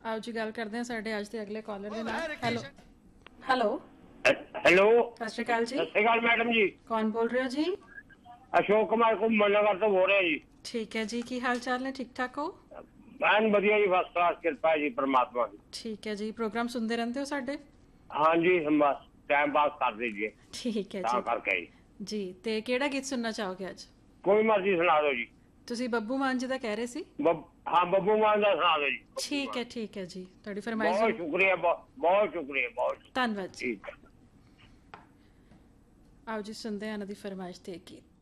ਆਓ ਜੀ ਗੱਲ ਕਰਦੇ ਹਾਂ ਸਾਡੇ ਅੱਜ ਦੇ ਅਗਲੇ ਕਾਲਰ ਦੇ ਨਾਲ। ਹੈਲੋ ਹੈਲੋ हेलो ਸਤਿ ਸ਼੍ਰੀ ਅਕਾਲ ਜੀ। सत श्रीकाल मैडम जी। ਕੌਣ ਬੋਲ ਰਹੇ ਹੋ ਜੀ? अशोक कुमार घूमन नगर तो बोल रहे हैं जी। ਠੀਕ ਹੈ ਜੀ, ਕੀ ਹਾਲ ਚਾਲ ਨੇ? ਠੀਕ ਠਾਕ ਹੋ? एन बढ़िया जी, फर्स्ट क्लास कृपा है जी परमात्मा की। ਠੀਕ ਹੈ ਜੀ। ਪ੍ਰੋਗਰਾਮ ਸੁਣਦੇ ਰਹਿੰਦੇ ਹੋ ਸਾਡੇ? हाँ जी, हम बस टाइम पास कर दीजिए ਠੀਕ ਹੈ ता ਜੀ। करके जी। ਜੀ ਤੇ ਕਿਹੜਾ ਗੀਤ ਸੁਣਨਾ ਚਾਹੋਗੇ ਅੱਜ? कोई मर्जी सुना दो जी। ਤੁਸੀਂ ਬੱਬੂ ਮਾਨ ਜੀ ਦਾ ਕਹਿ ਰਹੇ ਸੀ। हाँ बब्बू मान का सुना दो जी। ਠੀਕ ਹੈ ਜੀ, ਤੁਹਾਡੀ ਫਰਮਾਇਸ਼ बहुत ਜ਼ਰੂਰ। शुक्रिया, बहुत शुक्रिया, बहुत ਧੰਨਵਾਦ ਜੀ। ठीक है। ਆਓ ਜੀ ਸੁਣਦੇ ਹਾਂ ਇਹਨਾਂ ਦੀ ਫਰਮਾਇਸ਼ ਤੇ ਗੀਤ।